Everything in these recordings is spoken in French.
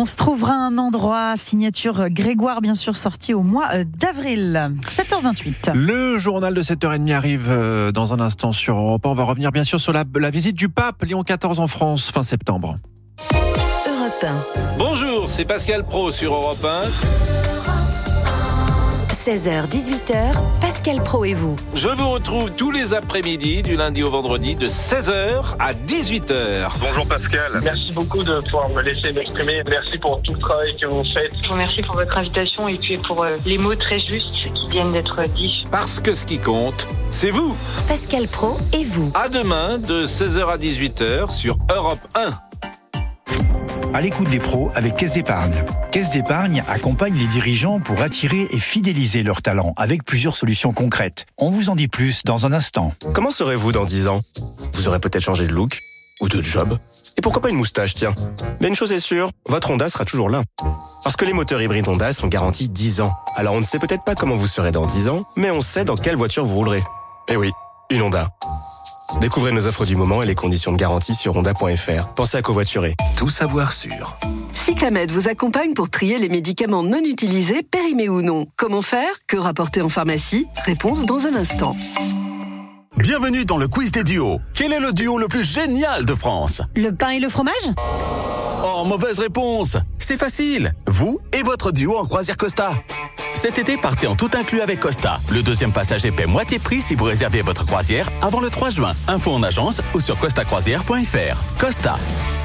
On se trouvera un endroit, signature Grégoire, bien sûr, sorti au mois d'avril. 7h28. Le journal de 7h30 arrive dans un instant sur Europe 1. On va revenir bien sûr sur la visite du pape Léon XIV en France fin septembre. Europe 1. Bonjour, c'est Pascal Pro sur Europe 1. 16h-18h, Pascal Pro et vous. Je vous retrouve tous les après-midi, du lundi au vendredi, de 16h à 18h. Bonjour Pascal. Merci beaucoup de pouvoir me laisser m'exprimer. Merci pour tout le travail que vous faites. Je vous remercie pour votre invitation et puis pour les mots très justes qui viennent d'être dits. Parce que ce qui compte, c'est vous. Pascal Pro et vous. À demain, de 16h à 18h sur Europe 1. À l'écoute des pros avec Caisse d'Épargne. Caisse d'Épargne accompagne les dirigeants pour attirer et fidéliser leurs talents avec plusieurs solutions concrètes. On vous en dit plus dans un instant. Comment serez-vous dans 10 ans ? Vous aurez peut-être changé de look ou de job. Et pourquoi pas une moustache, tiens. Mais une chose est sûre, votre Honda sera toujours là. Parce que les moteurs hybrides Honda sont garantis 10 ans. Alors on ne sait peut-être pas comment vous serez dans 10 ans, mais on sait dans quelle voiture vous roulerez. Eh oui, une Honda. Découvrez nos offres du moment et les conditions de garantie sur honda.fr. Pensez à covoiturer. Tout savoir sûr. Cyclamed vous accompagne pour trier les médicaments non utilisés, périmés ou non. Comment faire ? Que rapporter en pharmacie ? Réponse dans un instant. Bienvenue dans le quiz des duos. Quel est le duo le plus génial de France ? Le pain et le fromage ? Oh, mauvaise réponse. C'est facile. Vous et votre duo en croisière Costa. Cet été, partez en tout inclus avec Costa. Le deuxième passager paie moitié prix si vous réservez votre croisière avant le 3 juin. Info en agence ou sur costacroisière.fr. Costa.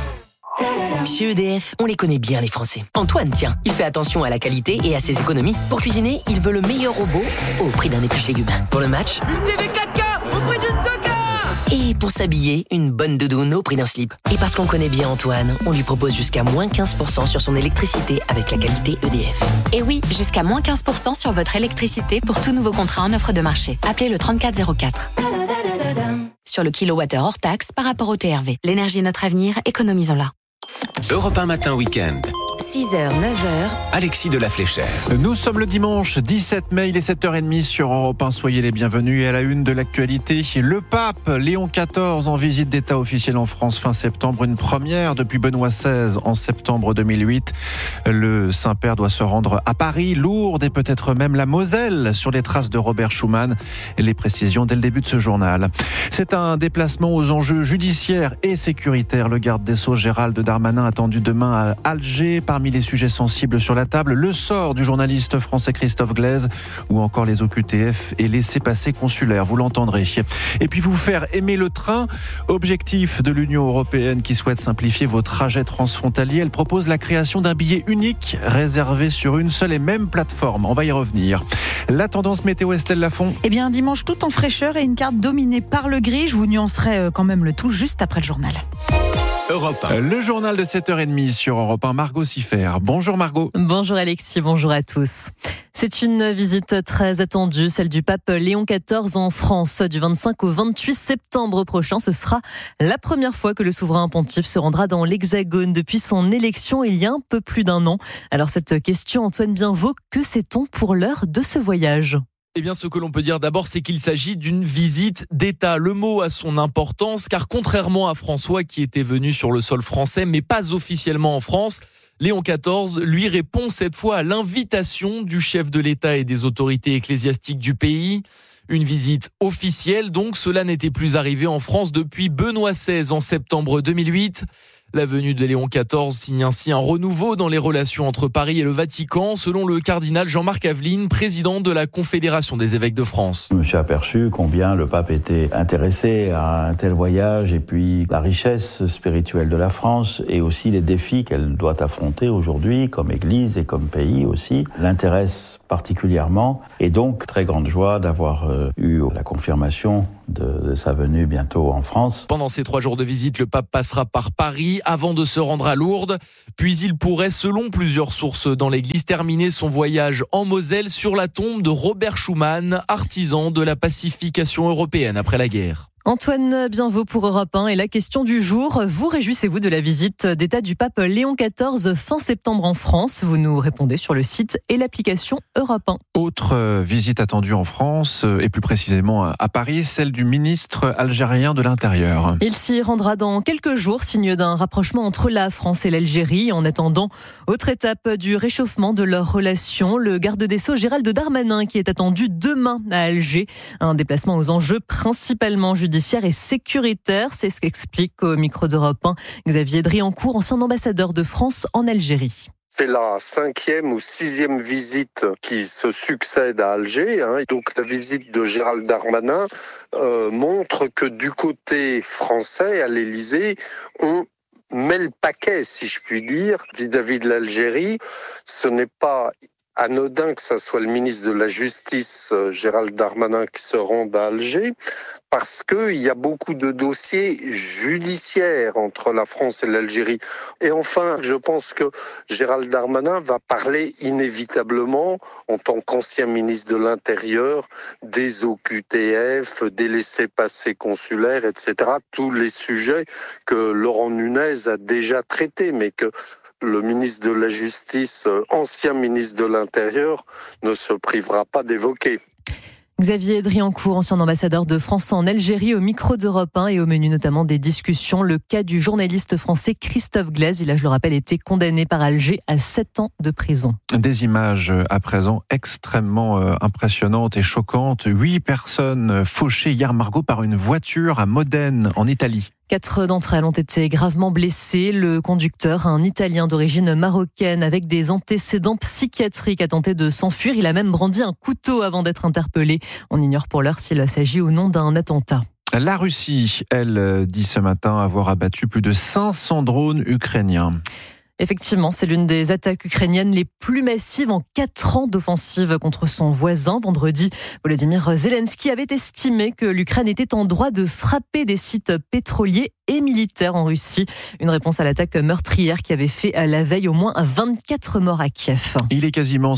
Chez EDF, on les connaît bien les Français. Antoine, tiens, il fait attention à la qualité et à ses économies. Pour cuisiner, il veut le meilleur robot au prix d'un épluche légumes. Pour le match, une TV 4K au prix d'une 2K. Et pour s'habiller, une bonne doudoune au prix d'un slip. Et parce qu'on connaît bien Antoine, on lui propose jusqu'à moins 15% sur son électricité avec la qualité EDF. Et oui, jusqu'à moins 15% sur votre électricité pour tout nouveau contrat en offre de marché. Appelez le 3404. Sur le kilowattheure hors taxe par rapport au TRV. L'énergie est notre avenir, économisons-la. Europe 1 matin week-end. 6h, 9h. Alexis de la Fléchère. Nous sommes le dimanche 17 mai, il est 7h30 sur Europe 1. Soyez les bienvenus. Et à la une de l'actualité, le pape Léon XIV en visite d'État officielle en France fin septembre. Une première depuis Benoît XVI en septembre 2008. Le Saint-Père doit se rendre à Paris, Lourdes et peut-être même la Moselle sur les traces de Robert Schuman. Les précisions dès le début de ce journal. C'est un déplacement aux enjeux judiciaires et sécuritaires. Le garde des Sceaux Gérald Darmanin attendu demain à Alger. Parmi les sujets sensibles sur la table, le sort du journaliste français Christophe Glaise ou encore les OQTF et laissez-passer consulaires, vous l'entendrez. Et puis vous faire aimer le train, objectif de l'Union européenne qui souhaite simplifier vos trajets transfrontaliers. Elle propose la création d'un billet unique réservé sur une seule et même plateforme. On va y revenir. La tendance météo, Estelle Lafont. Eh bien, un dimanche tout en fraîcheur et une carte dominée par le gris. Je vous nuancerai quand même le tout juste après le journal. Europe 1. Le journal de 7h30 sur Europe 1, Margot Siffer. Bonjour Margot. Bonjour Alexis, bonjour à tous. C'est une visite très attendue, celle du pape Léon XIV en France. Du 25 au 28 septembre prochain, ce sera la première fois que le souverain pontife se rendra dans l'Hexagone depuis son élection il y a un peu plus d'un an. Alors cette question, Antoine Bienvaux, que sait-on pour l'heure de ce voyage ? Eh bien, ce que l'on peut dire d'abord, c'est qu'il s'agit d'une visite d'État. Le mot a son importance, car contrairement à François qui était venu sur le sol français, mais pas officiellement en France, Léon XIV, lui, répond cette fois à l'invitation du chef de l'État et des autorités ecclésiastiques du pays. Une visite officielle, donc cela n'était plus arrivé en France depuis Benoît XVI en septembre 2008. La venue de Léon XIV signe ainsi un renouveau dans les relations entre Paris et le Vatican, selon le cardinal Jean-Marc Aveline, président de la Confédération des évêques de France. Je me suis aperçu combien le pape était intéressé à un tel voyage et puis la richesse spirituelle de la France et aussi les défis qu'elle doit affronter aujourd'hui comme Église et comme pays aussi l'intéressent particulièrement et donc très grande joie d'avoir eu la confirmation de sa venue bientôt en France. Pendant ces 3 jours de visite, le pape passera par Paris avant de se rendre à Lourdes. Puis il pourrait, selon plusieurs sources dans l'Église, terminer son voyage en Moselle sur la tombe de Robert Schuman, artisan de la pacification européenne après la guerre. Antoine Bienvaux pour Europe 1 et la question du jour. Vous réjouissez-vous de la visite d'État du pape Léon XIV fin septembre en France? Vous nous répondez sur le site et l'application Europe 1. Autre visite attendue en France et plus précisément à Paris, celle du ministre algérien de l'Intérieur. Il s'y rendra dans quelques jours, signe d'un rapprochement entre la France et l'Algérie. En attendant, autre étape du réchauffement de leurs relations, le garde des Sceaux Gérald Darmanin qui est attendu demain à Alger. Un déplacement aux enjeux principalement judiciaires et sécuritaire, c'est ce qu'explique au micro d'Europe 1 Xavier Driancourt, ancien ambassadeur de France en Algérie. C'est la 5e ou 6e visite qui se succède à Alger. Donc la visite de Gérald Darmanin montre que du côté français, à l'Élysée, on met le paquet, si je puis dire, vis-à-vis de l'Algérie. Ce n'est pas anodin que ce soit le ministre de la Justice, Gérald Darmanin, qui se rende à Alger, parce qu'il y a beaucoup de dossiers judiciaires entre la France et l'Algérie. Et enfin, je pense que Gérald Darmanin va parler inévitablement, en tant qu'ancien ministre de l'Intérieur, des OQTF, des laissez-passer consulaires, etc. Tous les sujets que Laurent Nunez a déjà traités, mais que le ministre de la Justice, ancien ministre de l'Intérieur, ne se privera pas d'évoquer. Xavier Driancourt, ancien ambassadeur de France en Algérie, au micro d'Europe 1 et au menu notamment des discussions. Le cas du journaliste français Christophe Glaise, il a, je le rappelle, été condamné par Alger à 7 ans de prison. Des images à présent extrêmement impressionnantes et choquantes. 8 personnes fauchées hier, Margot, par une voiture à Modène, en Italie. 4 d'entre elles ont été gravement blessées. Le conducteur, un Italien d'origine marocaine avec des antécédents psychiatriques, a tenté de s'enfuir. Il a même brandi un couteau avant d'être interpellé. On ignore pour l'heure s'il s'agit ou non d'un attentat. La Russie, elle, dit ce matin avoir abattu plus de 500 drones ukrainiens. Effectivement, c'est l'une des attaques ukrainiennes les plus massives en 4 ans d'offensive contre son voisin. Vendredi, Volodymyr Zelensky avait estimé que l'Ukraine était en droit de frapper des sites pétroliers et militaires en Russie. Une réponse à l'attaque meurtrière qui avait fait la veille au moins 24 morts à Kiev. Il est quasiment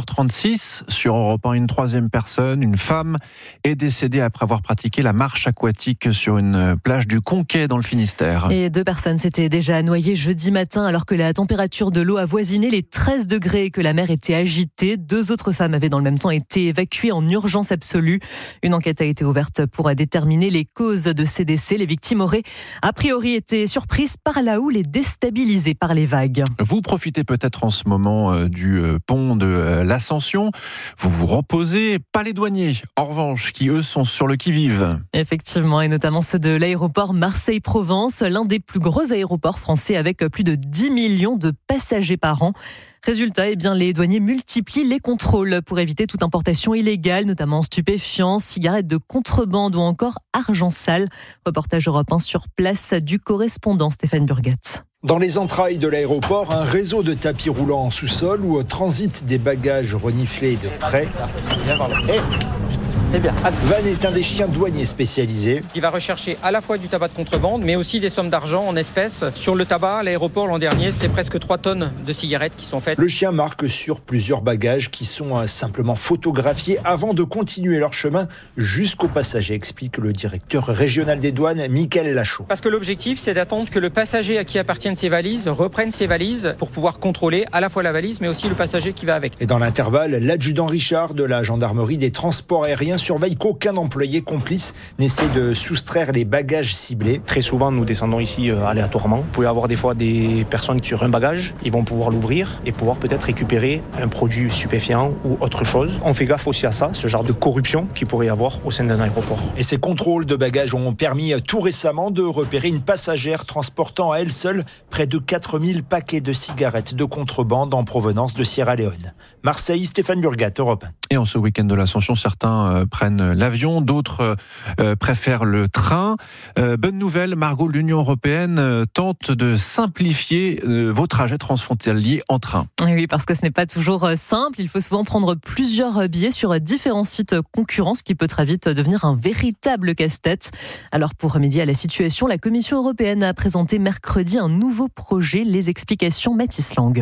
7h36. Sur Europe 1, une 3e personne, une femme, est décédée après avoir pratiqué la marche aquatique sur une plage du Conquet dans le Finistère. Et 2 personnes s'étaient déjà noyées jeudi matin alors que la température de l'eau avoisinait les 13 degrés et que la mer était agitée. 2 autres femmes avaient dans le même temps été évacuées en urgence absolue. Une enquête a été ouverte pour déterminer les causes de ces décès. Les victimes auraient a priori été surprises par la houle et déstabilisées par les vagues. Vous profitez peut-être en ce moment du pont de l'Ascension. Vous vous reposez, pas les douaniers, en revanche, qui eux sont sur le qui-vive. Effectivement, et notamment ceux de l'aéroport Marseille-Provence, l'un des plus gros aéroports français avec plus de 10 millions de passagers par an. Résultat, les douaniers multiplient les contrôles pour éviter toute importation illégale, notamment stupéfiants, cigarettes de contrebande ou encore argent sale. Reportage Europe 1 sur place du correspondant Stéphane Burgat. Dans les entrailles de l'aéroport, un réseau de tapis roulants en sous-sol où transitent des bagages reniflés de près. C'est bien. Van est un des chiens douaniers spécialisés. Il va rechercher à la fois du tabac de contrebande, mais aussi des sommes d'argent en espèces. Sur le tabac, à l'aéroport l'an dernier, c'est presque 3 tonnes de cigarettes qui sont faites. Le chien marque sur plusieurs bagages qui sont simplement photographiés avant de continuer leur chemin jusqu'aux passagers, explique le directeur régional des douanes, Mickaël Lachaud. Parce que l'objectif, c'est d'attendre que le passager à qui appartiennent ces valises reprenne ses valises pour pouvoir contrôler à la fois la valise, mais aussi le passager qui va avec. Et dans l'intervalle, l'adjudant Richard de la gendarmerie des transports aériens surveille qu'aucun employé complice n'essaie de soustraire les bagages ciblés. Très souvent, nous descendons ici aléatoirement. Vous pouvez avoir des fois des personnes qui sur un bagage, ils vont pouvoir l'ouvrir et pouvoir peut-être récupérer un produit stupéfiant ou autre chose. On fait gaffe aussi à ça, ce genre de corruption qu'il pourrait y avoir au sein d'un aéroport. Et ces contrôles de bagages ont permis tout récemment de repérer une passagère transportant à elle seule près de 4000 paquets de cigarettes de contrebande en provenance de Sierra Leone. Marseille, Stéphane Burgat, Europe 1. Et en ce week-end de l'Ascension, certains prennent l'avion, d'autres préfèrent le train. Bonne nouvelle, Margot, l'Union européenne tente de simplifier vos trajets transfrontaliers en train. Oui, parce que ce n'est pas toujours simple. Il faut souvent prendre plusieurs billets sur différents sites concurrents, ce qui peut très vite devenir un véritable casse-tête. Alors pour remédier à la situation, la Commission européenne a présenté mercredi un nouveau projet. Les explications, Mathis Lang.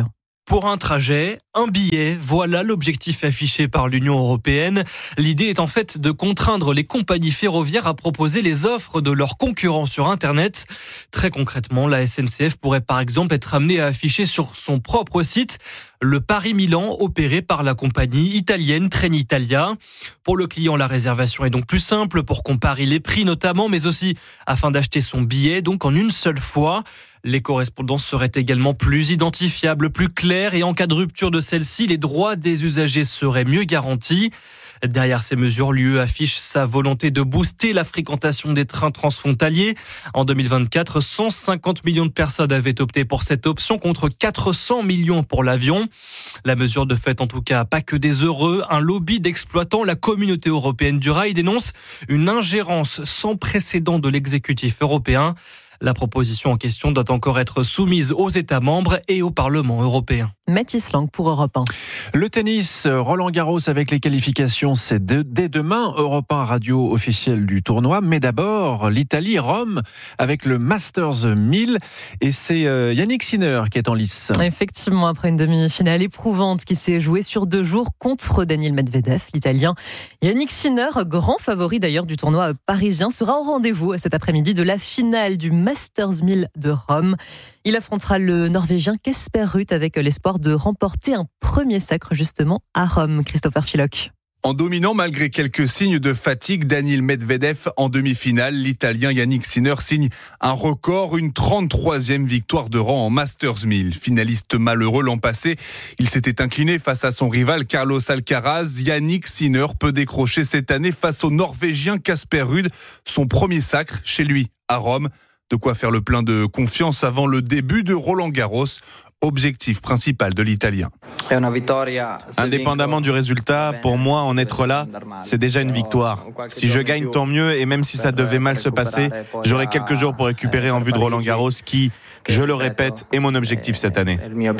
Pour un trajet, un billet, voilà l'objectif affiché par l'Union européenne. L'idée est en fait de contraindre les compagnies ferroviaires à proposer les offres de leurs concurrents sur Internet. Très concrètement, la SNCF pourrait par exemple être amenée à afficher sur son propre site le Paris-Milan opéré par la compagnie italienne Trenitalia. Pour le client, la réservation est donc plus simple pour comparer les prix notamment, mais aussi afin d'acheter son billet, donc en une seule fois. Les correspondances seraient également plus identifiables, plus claires et en cas de rupture de celle-ci, les droits des usagers seraient mieux garantis. Derrière ces mesures, l'UE affiche sa volonté de booster la fréquentation des trains transfrontaliers. En 2024, 150 millions de personnes avaient opté pour cette option contre 400 millions pour l'avion. La mesure ne fait en tout cas pas que des heureux. Un lobby d'exploitants, la communauté européenne du rail, dénonce une ingérence sans précédent de l'exécutif européen. La proposition en question doit encore être soumise aux États membres et au Parlement européen. Mathis Lang pour Europe 1. Le tennis, Roland-Garros avec les qualifications, c'est dès demain. Europe 1 radio officielle du tournoi. Mais d'abord, l'Italie, Rome, avec le Masters 1000. Et c'est Yannick Sinner qui est en lice. Effectivement, après une demi-finale éprouvante qui s'est jouée sur 2 jours contre Daniil Medvedev, l'Italien Yannick Sinner, grand favori d'ailleurs du tournoi parisien, sera au rendez-vous cet après-midi de la finale du Masters 1000 de Rome. Il affrontera le Norvégien Casper Ruud avec l'espoir de remporter un premier sacre justement à Rome. Christopher Philock. En dominant malgré quelques signes de fatigue, Daniil Medvedev en demi-finale, l'Italien Yannick Sinner signe un record, une 33e victoire de rang en Masters 1000. Finaliste malheureux l'an passé, il s'était incliné face à son rival Carlos Alcaraz. Yannick Sinner peut décrocher cette année face au Norvégien Casper Ruud son premier sacre chez lui à Rome. De quoi faire le plein de confiance avant le début de Roland-Garros, objectif principal de l'Italien. Indépendamment du résultat, pour moi, en être là, c'est déjà une victoire. Si je gagne, tant mieux, et même si ça devait mal se passer, j'aurai quelques jours pour récupérer en vue de Roland-Garros qui, je le répète, est mon objectif cette année.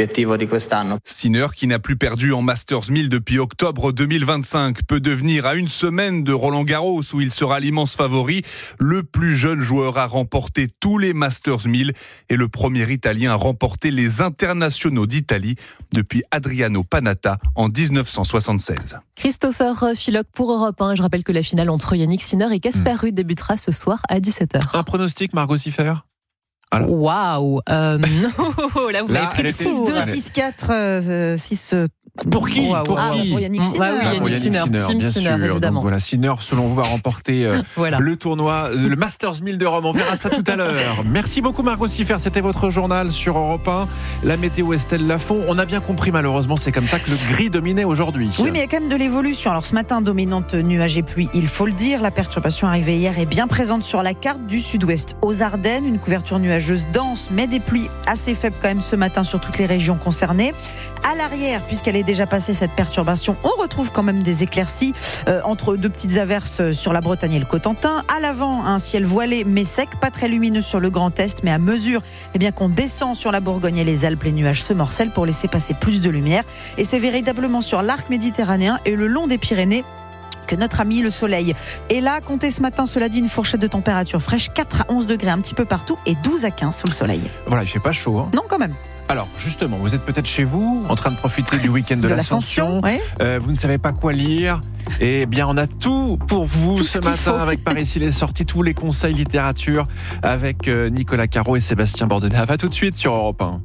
Sinner, qui n'a plus perdu en Masters 1000 depuis octobre 2025, peut devenir à une semaine de Roland-Garros où il sera l'immense favori, le plus jeune joueur à remporter tous les Masters 1000 et le premier Italien à remporter les internationaux d'Italie depuis Adriano Panatta en 1976. Christopher Philock pour Europe 1. Je rappelle que la finale entre Yannick Sinner et Casper Ruud débutera ce soir à 17h. Un pronostic, Margot Siffer ? Waouh. Là, vous m'avez pris le 6-2, 6-4, 6... Pour qui? Pour Yannick Sinner. Oui, Yannick Sinner, Team bien Sinner, sûr. évidemment. Donc voilà, Sinner, selon vous, va remporter le tournoi, le Masters 1000 de Rome. On verra ça tout à l'heure. Merci beaucoup, Margot Siffer. C'était votre journal sur Europe 1. La météo, Estelle Lafont. On a bien compris, malheureusement, c'est comme ça que le gris dominait aujourd'hui. Oui, mais il y a quand même de l'évolution. Alors ce matin, dominante nuages et pluie, il faut le dire. La perturbation arrivée hier est bien présente sur la carte du sud-ouest aux Ardennes. Une couverture nuageuse dense, mais des pluies assez faibles quand même ce matin sur toutes les régions concernées. À l'arrière, puisqu'elle est déjà passée cette perturbation, on retrouve quand même des éclaircies entre 2 petites averses sur la Bretagne et le Cotentin. À l'avant, un ciel voilé mais sec, pas très lumineux sur le Grand Est, mais à mesure qu'on descend sur la Bourgogne et les Alpes, les nuages se morcellent pour laisser passer plus de lumière. Et c'est véritablement sur l'arc méditerranéen et le long des Pyrénées que notre ami le soleil est là. Comptez ce matin, cela dit, une fourchette de température fraîche, 4 à 11 degrés un petit peu partout et 12 à 15 sous le soleil. Voilà, il fait pas chaud. Hein. Non, quand même. Alors, justement, vous êtes peut-être chez vous, en train de profiter du week-end de l'Ascension. Ouais. Vous ne savez pas quoi lire. Eh bien, on a tout pour vous ce matin faut. avec Par ici les sorties, tous les conseils littérature avec Nicolas Caro et Sébastien Bordenave. À tout de suite sur Europe 1.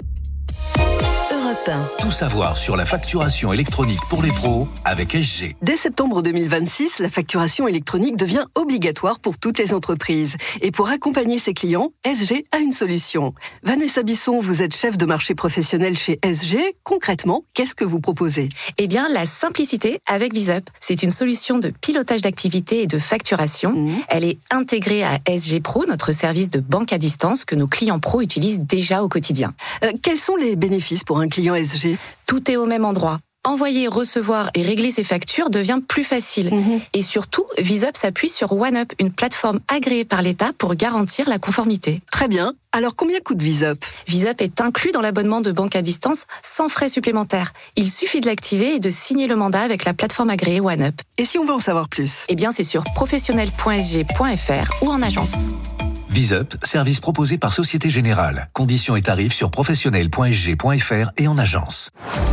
Tout savoir sur la facturation électronique pour les pros avec SG. Dès septembre 2026, la facturation électronique devient obligatoire pour toutes les entreprises. Et pour accompagner ses clients, SG a une solution. Vanessa Bisson, vous êtes chef de marché professionnel chez SG. Concrètement, qu'est-ce que vous proposez ? Eh bien, la simplicité avec VisUp. C'est une solution de pilotage d'activité et de facturation. Elle est intégrée à SG Pro, notre service de banque à distance que nos clients pros utilisent déjà au quotidien. Quels sont les bénéfices pour un client SG ? Tout est au même endroit. Envoyer, recevoir et régler ses factures devient plus facile. Et surtout, VisUp s'appuie sur OneUp, une plateforme agréée par l'État pour garantir la conformité. Très bien. Alors, combien coûte VisUp ? VisUp est inclus dans l'abonnement de banque à distance sans frais supplémentaires. Il suffit de l'activer et de signer le mandat avec la plateforme agréée OneUp. Et si on veut en savoir plus ? Eh bien, c'est sur professionnel.sg.fr ou en agence. VisUp, service proposé par Société Générale. Conditions et tarifs sur professionnel.sg.fr et en agence.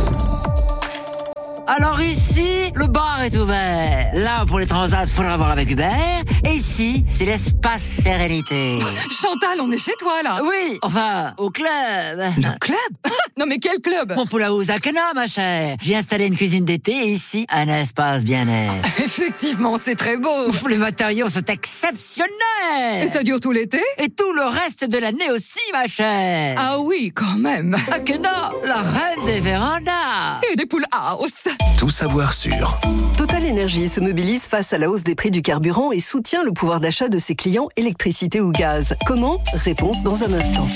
Alors ici, le bar est ouvert. Là, pour les transats, faudra voir avec Hubert. Et ici, c'est l'espace sérénité. Chantal, on est chez toi, là. Oui, enfin, au club. Le club? Non, mais quel club? Mon Poulaou Zakana, ma chère. J'ai installé une cuisine d'été et ici, un espace bien-être. Effectivement, c'est très beau. Les matériaux sont exceptionnels. Et ça dure tout l'été? Et tout le reste de l'année aussi, ma chère. Ah oui, quand même. Akena, la reine des vérandas. Et des poules house. Tout savoir sur Total Energy se mobilise face à la hausse des prix du carburant et soutient le pouvoir d'achat de ses clients électricité ou gaz. Comment? Réponse dans un instant.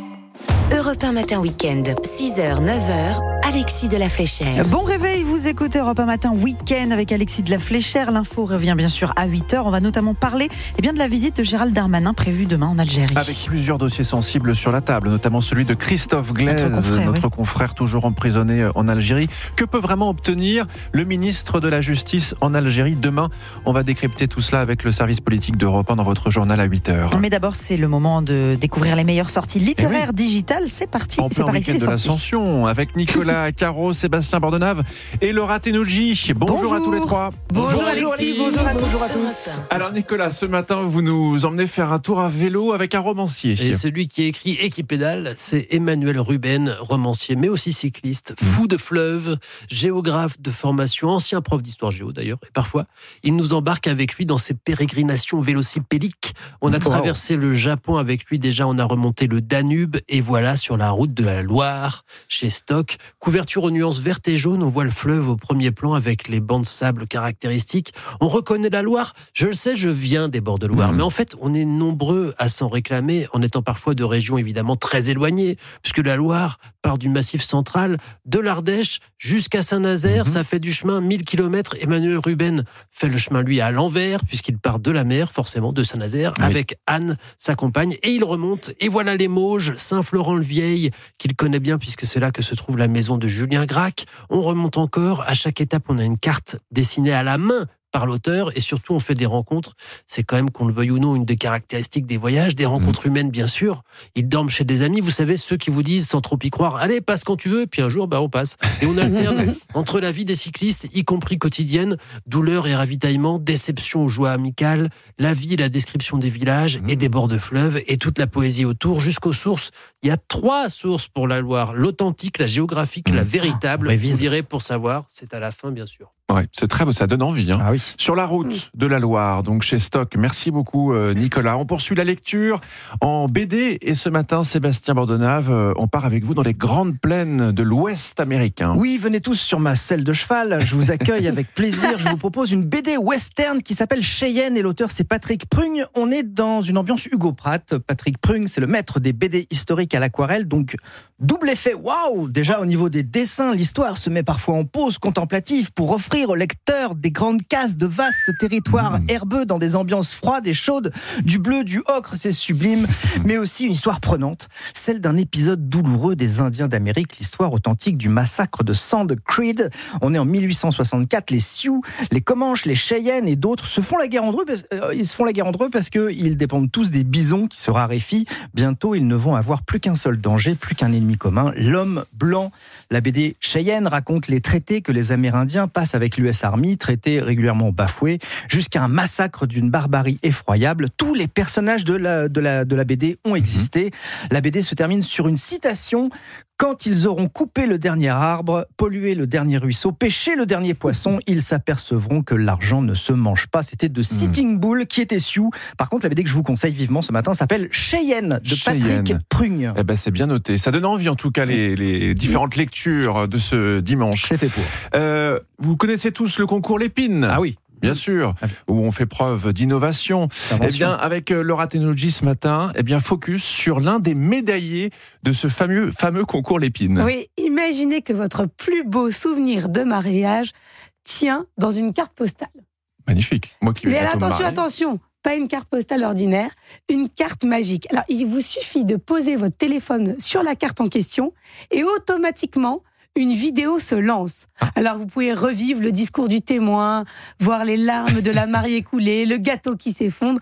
Europe 1 Matin Week-end, 6h, 9h, Alexis de la Fléchère. Bon réveil, vous écoutez Europe 1 Matin Week-end avec Alexis de la Fléchère. L'info revient bien sûr à 8h. On va notamment parler de la visite de Gérald Darmanin prévue demain en Algérie. Avec plusieurs dossiers sensibles sur la table, notamment celui de Christophe Glaise, notre confrère toujours emprisonné en Algérie. Que peut vraiment obtenir le ministre de la Justice en Algérie demain? On va décrypter tout cela avec le service politique d'Europe 1 dans votre journal à 8h. Mais d'abord, c'est le moment de découvrir les meilleures sorties littéraires digitales. C'est parti. En plein week-end de l'Ascension avec Nicolas Caro, Sébastien Bordenave et Laura Tenouji. Bonjour à tous les trois. Bonjour Alexis. Bonjour à tous. Alors Nicolas, ce matin, vous nous emmenez faire un tour à vélo avec un romancier. Et celui qui écrit et qui pédale, c'est Emmanuel Ruben, romancier, mais aussi cycliste, fou de fleuve, géographe de formation, ancien prof d'histoire géo d'ailleurs. Et parfois, il nous embarque avec lui dans ses pérégrinations vélocipédiques. On a traversé le Japon avec lui déjà, on a remonté le Danube et voilà sur la route de la Loire, chez Stock. Couverture aux nuances vertes et jaunes, on voit le fleuve au premier plan avec les bancs de sable caractéristiques. On reconnaît la Loire. Je le sais, je viens des bords de Loire. Mais en fait, on est nombreux à s'en réclamer en étant parfois de régions évidemment très éloignées, puisque la Loire part du Massif central, de l'Ardèche jusqu'à Saint-Nazaire. Ça fait du chemin 1000 km. Emmanuel Ruben fait le chemin, lui, à l'envers, puisqu'il part de la mer, forcément, de Saint-Nazaire, avec Anne, sa compagne. Et il remonte. Et voilà les Mauges, Saint-Florent-le-Vieil, qu'il connaît bien, puisque c'est là que se trouve la maison de Julien Gracq. On remonte encore. À chaque étape, on a une carte dessinée à la main par l'auteur et surtout on fait des rencontres. C'est quand même, qu'on le veuille ou non, une des caractéristiques des voyages, des rencontres humaines bien sûr. Ils dorment chez des amis, vous savez, ceux qui vous disent sans trop y croire, allez passe quand tu veux, puis un jour on passe. Et on alterne entre la vie des cyclistes, y compris quotidienne, douleur et ravitaillement, déception ou joie amicale, la vie et la description des villages et des bords de fleuve et toute la poésie autour jusqu'aux sources. Il y a 3 sources pour la Loire, l'authentique, la géographique, la véritable. Vous irez pour savoir, c'est à la fin bien sûr. Ouais, c'est très beau, ça donne envie. Sur la route de la Loire, donc chez Stock. Merci beaucoup Nicolas. On poursuit la lecture en BD et ce matin, Sébastien Bordenave, on part avec vous dans les grandes plaines de l'Ouest américain. Oui, venez tous sur ma selle de cheval. Je vous accueille avec plaisir. Je vous propose une BD western qui s'appelle Cheyenne et l'auteur c'est Patrick Prung. On est dans une ambiance Hugo Pratt. Patrick Prung, c'est le maître des BD historiques à l'aquarelle, donc double effet waouh. Déjà au niveau des dessins, l'histoire se met parfois en pause contemplative pour offrir au lecteur des grandes cases de vastes territoires herbeux dans des ambiances froides et chaudes, du bleu, du ocre, c'est sublime, mais aussi une histoire prenante, celle d'un épisode douloureux des Indiens d'Amérique, l'histoire authentique du massacre de Sand Creek. On est en 1864, les Sioux, les Comanches, les Cheyennes et d'autres se font la guerre entre eux, ils se font la guerre entre eux parce qu'ils dépendent tous des bisons qui se raréfient. Bientôt, ils ne vont avoir plus qu'un seul danger, plus qu'un ennemi commun, l'homme blanc. La BD Cheyenne raconte les traités que les Amérindiens passent avec l'US Army, traités régulièrement bafoués, jusqu'à un massacre d'une barbarie effroyable. Tous les personnages de la BD ont existé. La BD se termine sur une citation: quand ils auront coupé le dernier arbre, pollué le dernier ruisseau, pêché le dernier poisson, ils s'apercevront que l'argent ne se mange pas. C'était de Sitting Bull qui était Sioux. Par contre, la BD que je vous conseille vivement ce matin s'appelle Cheyenne de Patrick Prung. Eh ben, c'est bien noté. Ça donne envie en tout cas les différentes lectures de ce dimanche. C'est fait pour. Vous connaissez tous le concours Lépine? Ah oui. Bien sûr, où on fait preuve d'innovation. Eh bien, avec Laura Tenouji ce matin, focus sur l'un des médaillés de ce fameux concours Lépine. Oui, imaginez que votre plus beau souvenir de mariage tient dans une carte postale. Magnifique. Moi qui vais Mais attention, pas une carte postale ordinaire, une carte magique. Alors, il vous suffit de poser votre téléphone sur la carte en question et automatiquement, une vidéo se lance. Alors vous pouvez revivre le discours du témoin, voir les larmes de la mariée coulée, le gâteau qui s'effondre.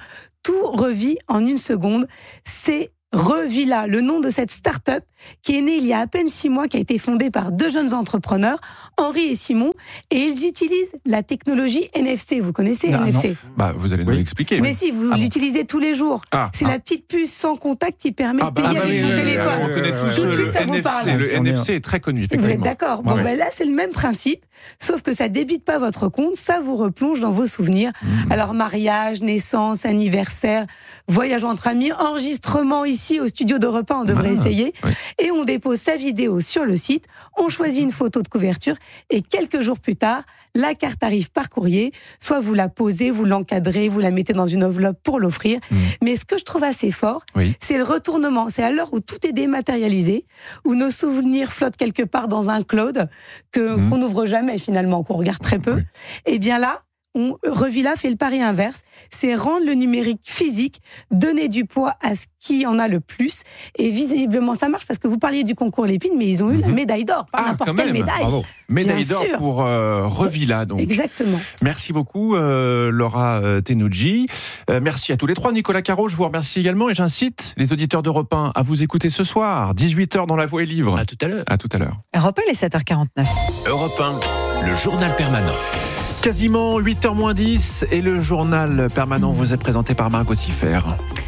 tout revit en une seconde. C'est Revilla, le nom de cette start-up qui est née il y a à peine 6 mois, qui a été fondée par 2 jeunes entrepreneurs, Henri et Simon, et ils utilisent la technologie NFC. Vous connaissez NFC ? Vous allez nous l'expliquer. Mais si, vous l'utilisez tous les jours. C'est la petite puce sans contact qui permet de payer avec son téléphone. On connaît tous Tout de suite, ça vous parle. Le NFC est très connu, effectivement. Vous êtes d'accord ? Là, c'est le même principe, sauf que ça débite pas votre compte, ça vous replonge dans vos souvenirs. Alors, mariage, naissance, anniversaire, voyage entre amis, enregistrement ici au studio d'Europe 1, on devrait essayer. Et on dépose sa vidéo sur le site, on choisit une photo de couverture et quelques jours plus tard, la carte arrive par courrier. Soit vous la posez, vous l'encadrez, vous la mettez dans une enveloppe pour l'offrir. Mais ce que je trouve assez fort, c'est le retournement. C'est à l'heure où tout est dématérialisé, où nos souvenirs flottent quelque part dans un cloud qu'on n'ouvre jamais finalement, qu'on regarde très peu. Et bien là, Revilla fait le pari inverse, c'est rendre le numérique physique, donner du poids à ce qui en a le plus, et visiblement ça marche parce que vous parliez du concours Lépine, mais ils ont eu la médaille d'or, pas n'importe quelle médaille. Bravo. Médaille d'or pour Revilla, donc. Exactement. Merci beaucoup Laura Tenouji. Merci à tous les trois. Nicolas Caro, je vous remercie également et j'incite les auditeurs d'Europe 1 à vous écouter ce soir, 18h dans La Voix et Livre. À tout à l'heure. À tout à l'heure. Europe 1, il est 7h49. Europe 1, le journal permanent. Quasiment 8h moins 10 et le journal permanent vous est présenté par Margot Siffer.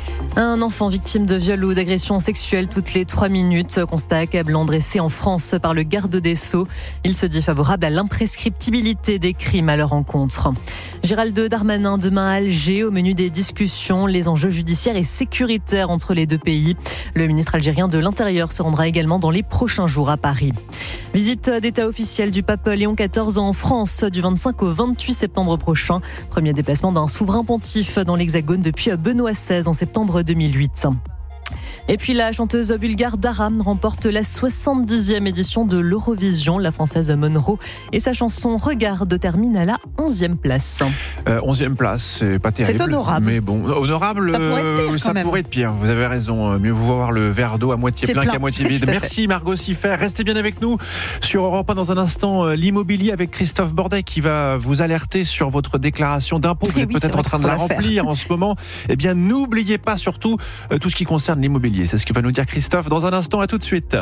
Un enfant victime de viol ou d'agression sexuelle toutes les 3 minutes. Constat accablant dressé en France par le garde des Sceaux. Il se dit favorable à l'imprescriptibilité des crimes à leur encontre. Gérald Darmanin demain à Alger. Au menu des discussions, les enjeux judiciaires et sécuritaires entre les deux pays. Le ministre algérien de l'Intérieur se rendra également dans les prochains jours à Paris. Visite d'état officielle du pape Léon XIV en France du 25 au 28 septembre prochain. Premier déplacement d'un souverain pontife dans l'Hexagone depuis Benoît XVI en septembre 2008. Et puis la chanteuse bulgare Dara remporte la 70e édition de l'Eurovision. La française Monroe et sa chanson Regarde termine à la 11e place. 11e place, c'est pas terrible. C'est honorable. Mais bon, honorable, ça pourrait être pire. Vous avez raison. Mieux vaut voir le verre d'eau à moitié plein qu'à moitié vide. Merci Margot Siffer. Restez bien avec nous sur Europe 1 dans un instant. L'immobilier avec Christophe Bordet qui va vous alerter sur votre déclaration d'impôt. Vous êtes peut-être en train de la remplir en ce moment. Eh bien, n'oubliez pas surtout tout ce qui concerne l'immobilier. C'est ce que va nous dire Christophe dans un instant. À tout de suite.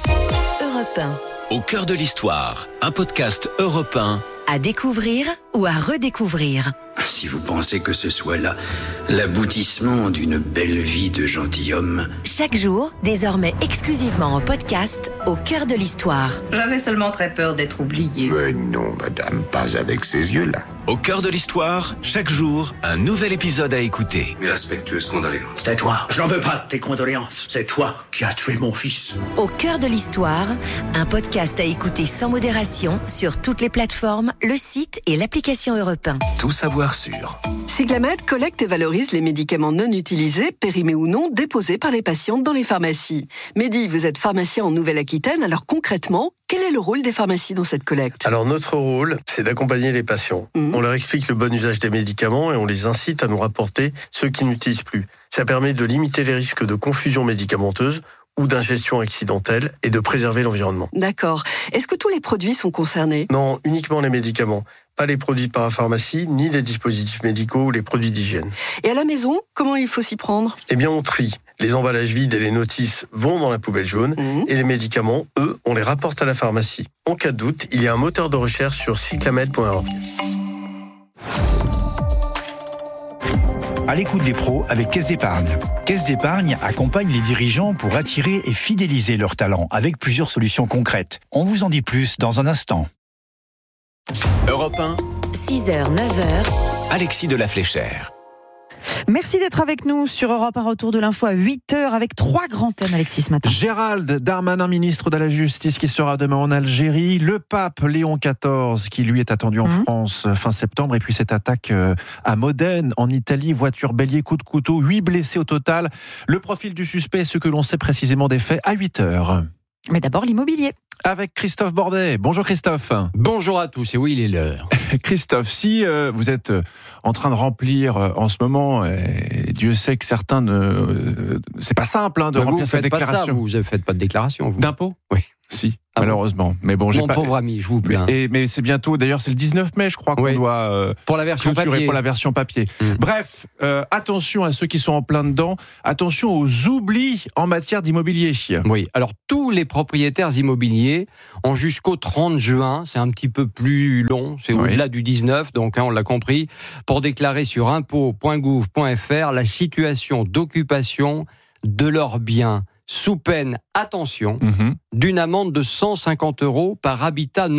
Europe 1. Au cœur de l'histoire, un podcast Europe 1. À découvrir ou à redécouvrir. Si vous pensez que ce soit là l'aboutissement d'une belle vie de gentilhomme. Chaque jour, désormais exclusivement en podcast, au cœur de l'histoire. J'avais seulement très peur d'être oublié. Mais non, madame, pas avec ces yeux-là. Au cœur de l'histoire, chaque jour, un nouvel épisode à écouter. Mes respectueuses condoléances. C'est toi. Je n'en veux pas de tes condoléances. C'est toi qui as tué mon fils. Au cœur de l'histoire, un podcast à écouter sans modération sur toutes les plateformes, le site et l'application Europe 1. Tout savoir sur. Cyclamed collecte et valorise les médicaments non utilisés, périmés ou non, déposés par les patients dans les pharmacies. Mehdi, vous êtes pharmacien en Nouvelle-Aquitaine, alors concrètement, quel est le rôle des pharmacies dans cette collecte ? Alors notre rôle, c'est d'accompagner les patients. On leur explique le bon usage des médicaments et on les incite à nous rapporter ceux qui n'utilisent plus. Ça permet de limiter les risques de confusion médicamenteuse ou d'ingestion accidentelle et de préserver l'environnement. D'accord. Est-ce que tous les produits sont concernés ? Non, uniquement les médicaments. Pas les produits de parapharmacie, ni les dispositifs médicaux ou les produits d'hygiène. Et à la maison, comment il faut s'y prendre ? Eh bien, on trie. Les emballages vides et les notices vont dans la poubelle jaune et les médicaments, eux, on les rapporte à la pharmacie. En cas de doute, il y a un moteur de recherche sur cyclamed.org. À l'écoute des pros avec Caisse d'Épargne. Caisse d'Épargne accompagne les dirigeants pour attirer et fidéliser leurs talents avec plusieurs solutions concrètes. On vous en dit plus dans un instant. Europe 1, 6h, 9h. Alexis de la Fléchère. Merci d'être avec nous sur Europe 1, retour de l'info à 8h avec 3 grands thèmes, Alexis, ce matin. Gérald Darmanin, ministre de la Justice, qui sera demain en Algérie. Le pape Léon XIV, qui lui est attendu en France fin septembre. Et puis cette attaque à Modène, en Italie. Voiture bélier, coup de couteau, 8 blessés au total. Le profil du suspect, ce que l'on sait précisément des faits, à 8h. Mais d'abord l'immobilier. Avec Christophe Bordet. Bonjour Christophe. Bonjour à tous, et oui, il est l'heure. Christophe, si vous êtes en train de remplir en ce moment, et Dieu sait que certains c'est pas simple de remplir cette déclaration. Vous ne faites pas de déclaration, vous. D'impôt ? Oui. Si. Malheureusement, mais bon, j'ai Mon pas. pauvre ami, je vous plains. Mais c'est bientôt. D'ailleurs, c'est le 19 mai, je crois, qu'on doit pour la version clôturer papier. pour la version papier. Bref, attention à ceux qui sont en plein dedans. Attention aux oublis en matière d'immobilier. Oui. Alors tous les propriétaires immobiliers ont jusqu'au 30 juin. C'est un petit peu plus long. C'est au-delà du 19. Donc on l'a compris. Pour déclarer sur impôts.gouv.fr la situation d'occupation de leurs biens, sous peine, attention, d'une amende de 150 € par habitat non